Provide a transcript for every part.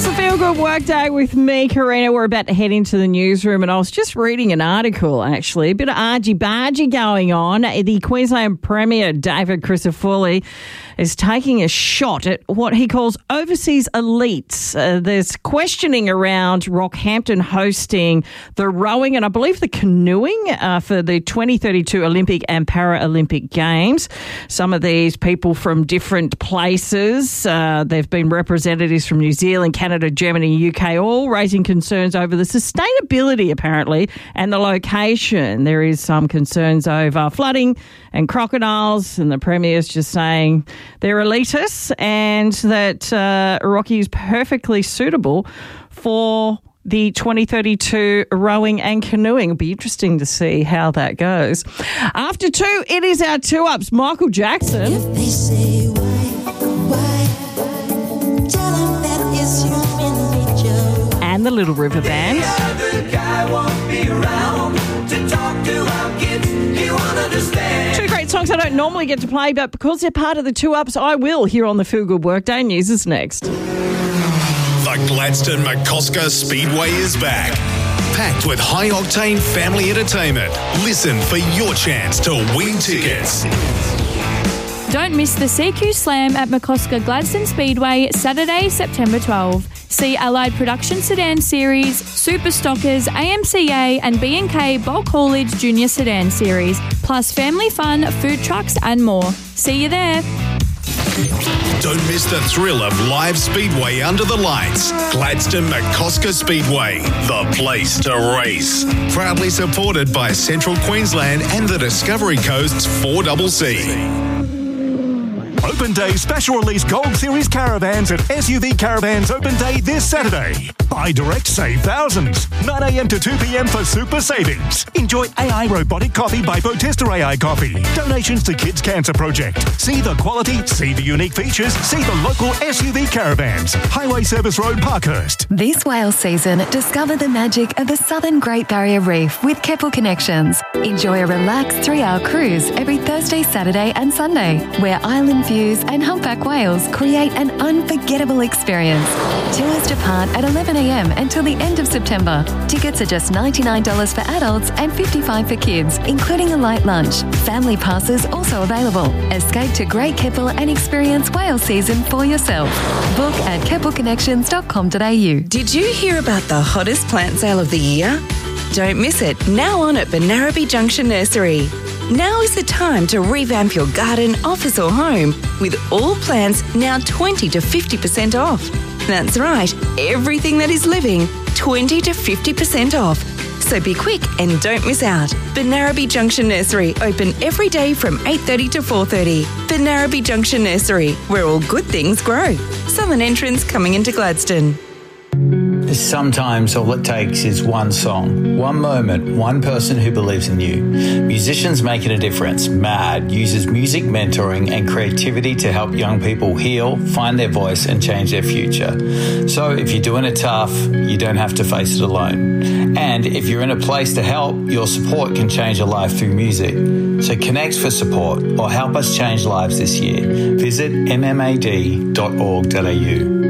It's the Feel Good Workday with me, Karina. We're about to head into the newsroom, and I was just reading an article, actually, a bit of argy-bargy going on. The Queensland Premier, David Crisafulli, is taking a shot at what he calls overseas elites. There's questioning around Rockhampton hosting the rowing and I believe the canoeing for the 2032 Olympic and Paralympic Games. Some of these people from different places, they've been representatives from New Zealand, Canada, Germany, UK, all raising concerns over the sustainability, apparently, and the location. There is some concerns over flooding and crocodiles, and the Premier's just saying they're elitists and that Rocky is perfectly suitable for the 2032 rowing and canoeing. It'll be interesting to see how that goes. After 2, it is our 2-ups. Michael Jackson. If they say why, tell them that it's human nature. And the Little River Band. The other guy won't be around to talk to our kids. He won't understand. 2 great songs I don't normally get to play, but because they're part of the 2-ups, I will here on the Feel Good Workday. News is next. The Gladstone McCosker Speedway is back. Packed with high-octane family entertainment. Listen for your chance to win tickets. Don't miss the CQ Slam at McCosker Gladstone Speedway, Saturday, September 12. See Allied Production Sedan Series, Super Stockers, AMCA and B&K Bulk Haulage Junior Sedan Series, plus family fun, food trucks and more. See you there. Don't miss the thrill of live speedway under the lights. Gladstone McCosker Speedway, the place to race. Proudly supported by Central Queensland and the Discovery Coast's 4CC. Open Day Special Release Gold Series Caravans at SUV Caravans Open Day this Saturday. Buy direct, save thousands. 9 a.m. to 2 p.m. for super savings. Enjoy AI Robotic Coffee by Botista AI Coffee. Donations to Kids Cancer Project. See the quality, see the unique features, see the local SUV Caravans. Highway Service Road, Parkhurst. This whale season, discover the magic of the Southern Great Barrier Reef with Keppel Connections. Enjoy a relaxed 3-hour cruise every Thursday, Saturday and Sunday, where island views and humpback whales create an unforgettable experience. Tours depart at 11 a.m. until the end of September. Tickets are just $99 for adults and $55 for kids, including a light lunch. Family passes also available. Escape to Great Keppel and experience whale season for yourself. Book at keppelconnections.com.au. Did you hear about the hottest plant sale of the year? Don't miss it, now on at Benarabi Junction Nursery. Now is the time to revamp your garden, office or home with all plants now 20 to 50% off. That's right, everything that is living, 20 to 50% off. So be quick and don't miss out. Benarabi Junction Nursery, open every day from 8:30 to 4:30. Benarabi Junction Nursery, where all good things grow. Southern entrance coming into Gladstone. Sometimes all it takes is one song, one moment, one person who believes in you. Musicians Making a Difference, MAD, uses music mentoring and creativity to help young people heal, find their voice and change their future. So if you're doing it tough, you don't have to face it alone. And if you're in a place to help, your support can change a life through music. So connect for support or help us change lives this year. Visit mmad.org.au.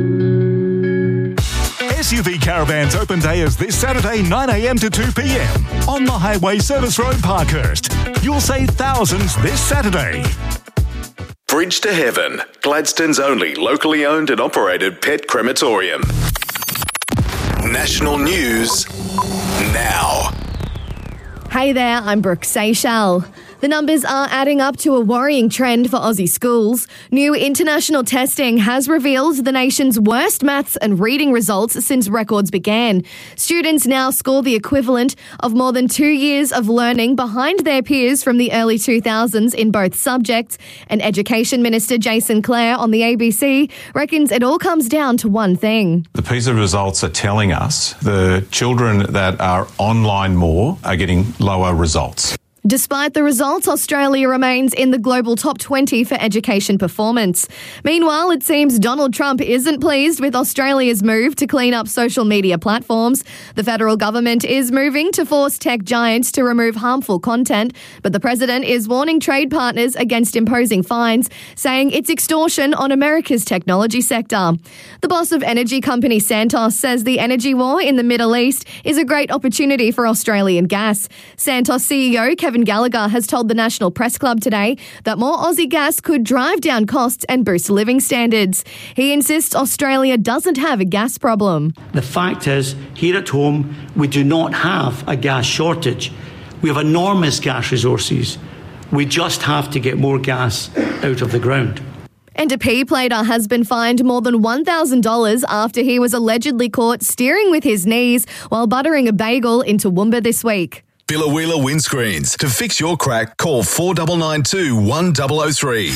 SUV Caravans Open Day is this Saturday, 9 a.m. to 2 p.m. on the Highway Service Road, Parkhurst. You'll save thousands this Saturday. Bridge to Heaven, Gladstone's only locally owned and operated pet crematorium. National news now. Hey there, I'm Brooke Seychelles. The numbers are adding up to a worrying trend for Aussie schools. New international testing has revealed the nation's worst maths and reading results since records began. Students now score the equivalent of more than 2 years of learning behind their peers from the early 2000s in both subjects. And Education Minister Jason Clare on the ABC reckons it all comes down to one thing. The PISA results are telling us the children that are online more are getting lower results. Despite the results, Australia remains in the global top 20 for education performance. Meanwhile, it seems Donald Trump isn't pleased with Australia's move to clean up social media platforms. The federal government is moving to force tech giants to remove harmful content, but the president is warning trade partners against imposing fines, saying it's extortion on America's technology sector. The boss of energy company Santos says the energy war in the Middle East is a great opportunity for Australian gas. Santos CEO Kevin Gallagher has told the National Press Club today that more Aussie gas could drive down costs and boost living standards. He insists Australia doesn't have a gas problem. The fact is, here at home, we do not have a gas shortage. We have enormous gas resources. We just have to get more gas out of the ground. And a P-plater has been fined more than $1,000 after he was allegedly caught steering with his knees while buttering a bagel in Toowoomba this week. Billa Windscreens. To fix your crack, call 4992 1003.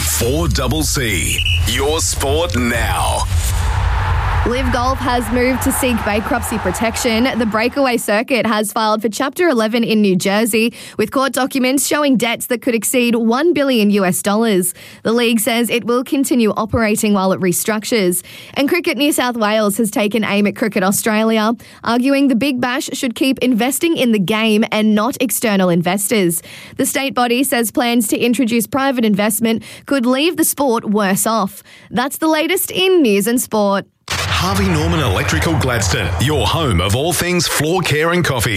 4CC. Your sport now. Live Golf has moved to seek bankruptcy protection. The Breakaway Circuit has filed for Chapter 11 in New Jersey with court documents showing debts that could exceed $1 billion. The league says it will continue operating while it restructures. And Cricket New South Wales has taken aim at Cricket Australia, arguing the Big Bash should keep investing in the game and not external investors. The state body says plans to introduce private investment could leave the sport worse off. That's the latest in news and sport. Harvey Norman Electrical Gladstone, your home of all things floor care and coffee.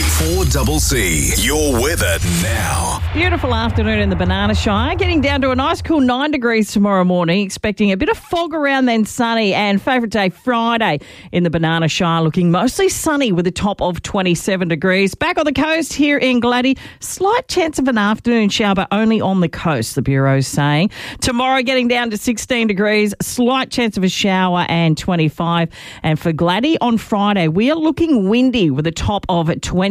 4CC. Your weather now. Beautiful afternoon in the Banana Shire. Getting down to a nice cool 9 degrees tomorrow morning. Expecting a bit of fog around, then sunny. And favourite day Friday in the Banana Shire, looking mostly sunny with a top of 27 degrees. Back on the coast here in Gladdy, slight chance of an afternoon shower, but only on the coast, the Bureau's saying. Tomorrow getting down to 16 degrees, slight chance of a shower and 25. And for Gladdy on Friday, we are looking windy with a top of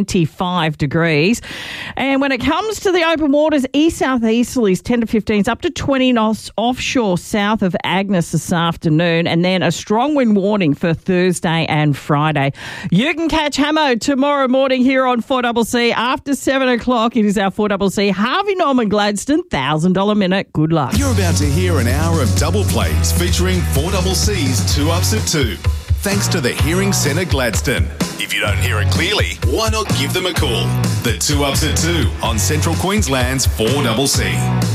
25 degrees. And when it comes to the open waters, east-southeasterlies 10 to 15s, up to 20 knots offshore south of Agnes this afternoon. And then a strong wind warning for Thursday and Friday. You can catch Hamo tomorrow morning here on 4CC after 7 o'clock. It is our 4CC Harvey Norman Gladstone $1,000 minute. Good luck. You're about to hear an hour of double plays featuring 4CC's 2 Ups at 2. Thanks to the Hearing Centre Gladstone. If you don't hear it clearly, why not give them a call? The 2 Ups at 2 on Central Queensland's 4CC.